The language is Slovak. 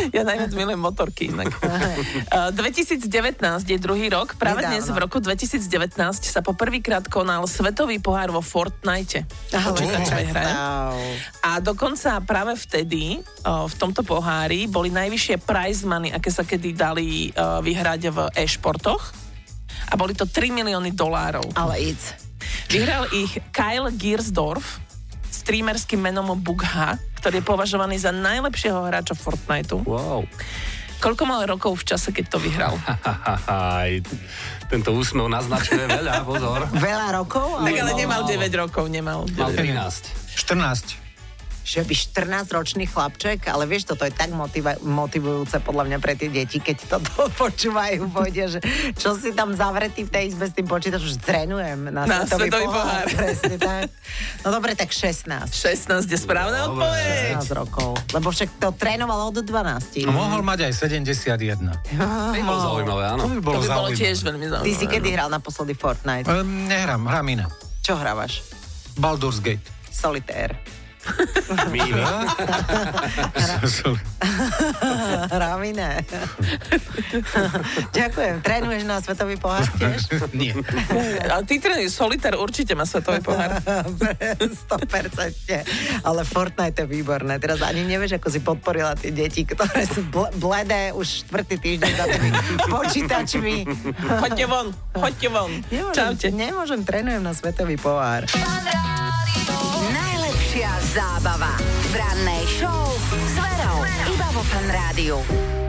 Ja najviac milujem motorky inak. 2019 je druhý rok. Práve dnes v roku 2019 sa poprvýkrát konal svetový pohár vo Fortnite. A dokonca práve vtedy v tomto pohári boli najvyššie prize money, aké sa kedy dali vyhrať v e-športoch. A boli to $3 milióny. Ale it's. Vyhral ich Kyle Giersdorf, streamerským menom Bugha, ktorý je považovaný za najlepšieho hráča Fortniteu. Wow. Koľko mal rokov v čase, keď to vyhral? Tento úsmev naznačuje veľa, pozor. Veľa rokov? Tak ale nemal 9 rokov, nemal. Mal 13. 14. Že by 14-ročný chlapček, ale vieš, toto je tak motivujúce podľa mňa pre tie deti, keď toto počúvajú, povedia, že čo si tam zavretý v tej izbe s tým počítaš, už trénujem na svetový pohár. Presne tak. No dobre, tak 16. 16 je správna odpoveď. 16 rokov, lebo však to trénoval od 12. No, mohol mať aj 71. To by bolo zaujímavé, áno. To by bolo zaujímavé. Tiež veľmi zaujímavé. Ty si kedy hral naposledy Fortnite? Nehrám, hrám iné. Čo hrávaš? Baldur's Gate. Solitaire. Mini. Hrám iné. Ďakujem. Trénuješ na svetový pohár tiež? Nie. Ale ty trénuješ Solitaire, určite má svetový pohár. 100%. Ale Fortnite je výborné. Teraz ani nevieš, ako si podporila tie deti, ktoré sú bledé už 4. týždeň za tými počítačmi. Choďte von. Čaute. Nemôžem, trénujem na svetový pohár. Najlepšia zábava v rannej show s Verou iba vo Fan Rádiu.